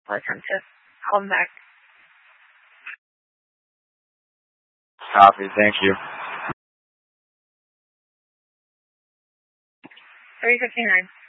I'll attempt to call him back. Copy, thank you. 359.